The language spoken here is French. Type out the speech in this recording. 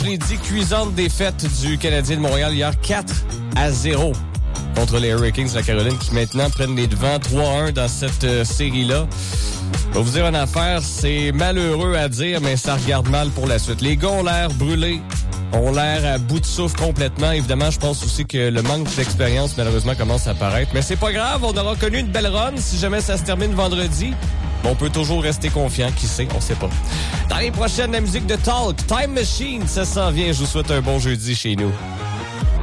l'ai dit, cuisante défaite du Canadien de Montréal hier, 4-0 contre les Hurricanes de la Caroline qui maintenant prennent les devants 3-1 dans cette série-là. Je vais vous dire une affaire, c'est malheureux à dire, mais ça regarde mal pour la suite. Les gars ont l'air brûlés, ont l'air à bout de souffle complètement. Évidemment, je pense aussi que le manque d'expérience, malheureusement, commence à apparaître. Mais c'est pas grave, on aura connu une belle run si jamais ça se termine vendredi. On peut toujours rester confiant, qui sait, on sait pas. Dans les prochaines, la musique de Talk, Time Machine, ça s'en vient. Je vous souhaite un bon jeudi chez nous.